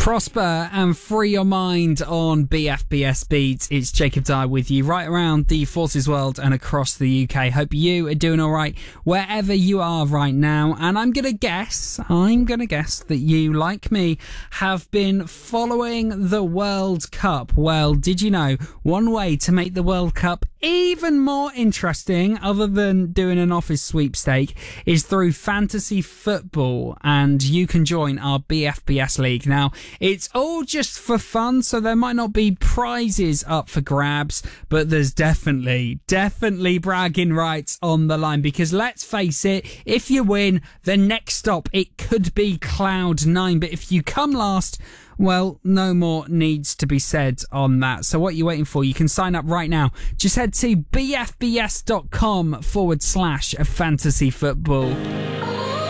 Prosper and free your mind on BFBS Beats. It's Jacob Dye with you right around the Forces world and across the UK. Hope you are doing all right wherever you are right now. And I'm going to guess that you, like me, have been following the World Cup. Well, did you know one way to make the World Cup even more interesting, other than doing an office sweepstake, is through fantasy football, and you can join our BFBS League. Now, it's all just for fun, so there might not be prizes up for grabs, but there's definitely bragging rights on the line, because let's face it, if you win, the next stop, it could be Cloud9, but if you come last, well, no more needs to be said on that. So what are you waiting for? You can sign up right now. Just head to bfbs.com/fantasy football.